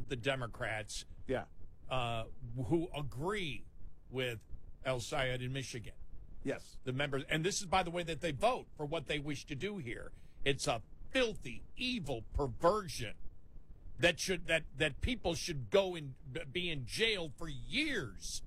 the Democrats Yeah. who agree with El Sayed in Michigan. Yes. The members, and this is, by the way, that they vote for what they wish to do here. It's a filthy, evil perversion that people should go and be in jail for years.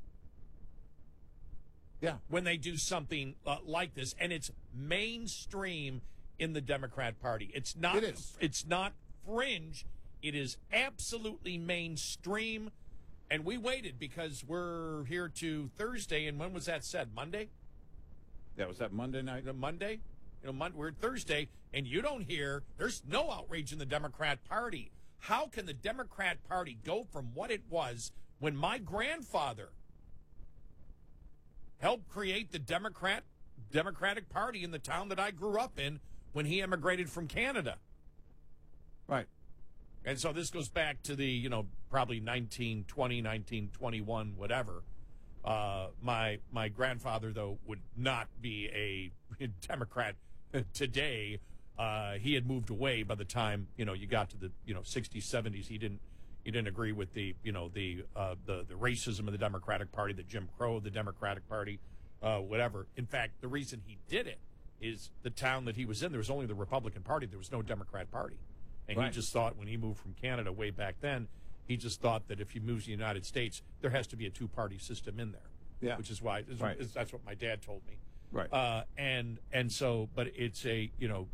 Yeah. When they do something like this, and it's mainstream in the Democrat Party. It's not. It is. It's not fringe. It is absolutely mainstream. And we waited because we're here to Thursday. And when was that said? Monday? Yeah, was that Monday night? Monday? We're Thursday, and you don't hear. There's no outrage in the Democrat Party. How can the Democrat Party go from what it was when my grandfather helped create the Democratic Party in the town that I grew up in when he immigrated from Canada? Right. And so this goes back to the, probably 1920, 1921, whatever. My grandfather, though, would not be a Democrat today. He had moved away by the time, you got to the, 60s, 70s. He didn't agree with the racism of the Democratic Party, the Jim Crow of the Democratic Party, whatever. In fact, the reason he did it is the town that he was in, there was only the Republican Party. There was no Democrat Party. And Right. he just thought when he moved from Canada way back then, he just thought that if he moves to the United States, there has to be a two-party system in there. Yeah. Which is why, Right. that's what my dad told me. Right. And so, but it's the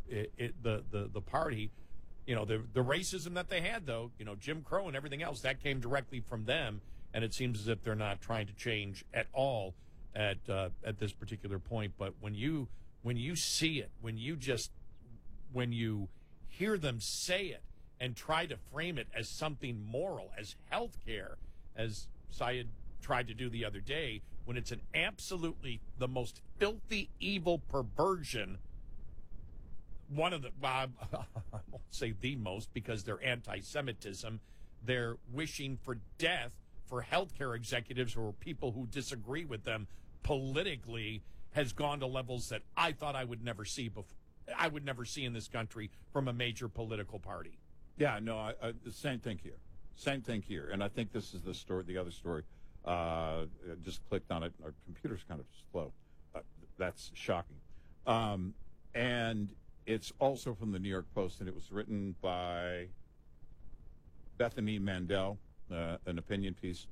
party, the racism that they had, though, Jim Crow and everything else, that came directly from them. And it seems as if they're not trying to change at all at this particular point. But when you see it, when you hear them say it and try to frame it as something moral, as health care, as Syed tried to do the other day, when it's an absolutely the most filthy, evil perversion, one of the, I won't say the most because they're anti-Semitism, they're wishing for death for healthcare executives or people who disagree with them politically, has gone to levels that I thought I would never see before. I would never see in this country from a major political party. Yeah, no, the same thing here. Same thing here. And I think this is the story, the other story. Just clicked on it. Our computer's kind of slow. That's shocking. And it's also from the New York Post, and it was written by Bethany Mandel, an opinion piece.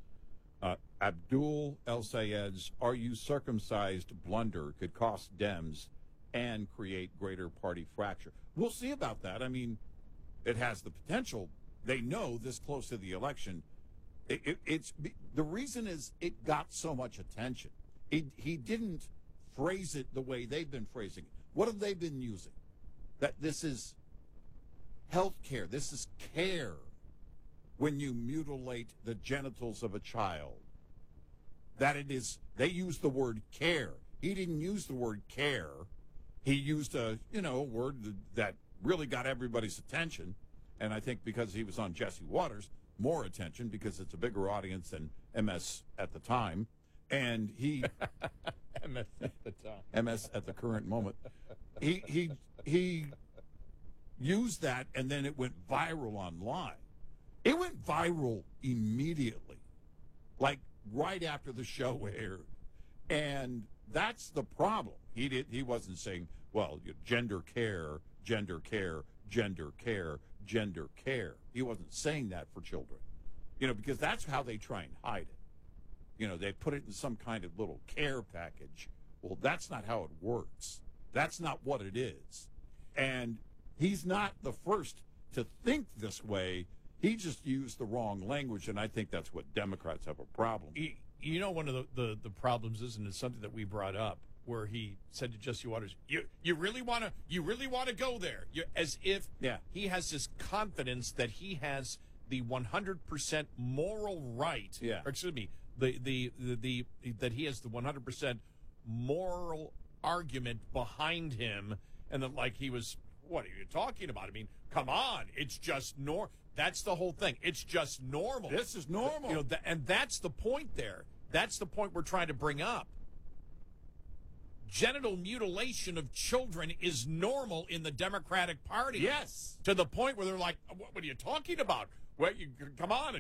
Abdul El Sayed's "Are You Circumcised?" blunder could cost Dems and create greater party fracture. We'll see about that. I mean, it has the potential. They know this close to the election. It's the reason is it got so much attention. He didn't phrase it the way they've been phrasing it. What have they been using? That this is health care. This is care when you mutilate the genitals of a child. That it is, they use the word care. He didn't use the word care. He used a word that really got everybody's attention. And I think because he was on Jesse Waters, more attention because it's a bigger audience than MS at the time. And he MS at the time. MS at the current moment. He used that, and then it went viral online. It went viral immediately, like right after the show aired. And that's the problem. He wasn't saying, well, gender care, gender care, gender care, gender care. He wasn't saying that for children, because that's how they try and hide it. They put it in some kind of little care package. Well, that's not how it works. That's not what it is. And he's not the first to think this way. He just used the wrong language, and I think that's what Democrats have a problem with. One of the problems is, and it's something that we brought up, where he said to Jesse Waters, "You really want to go there?" As if he has this confidence that he has the 100% moral right. Yeah. Or excuse me, that he has the 100% moral argument behind him, and that like he was. What are you talking about? I mean, come on. It's just That's the whole thing. It's just normal. This is normal. And that's the point there. That's the point we're trying to bring up. Genital mutilation of children is normal in the Democratic Party. Yes. To the point where they're like, what are you talking about? Well, come on.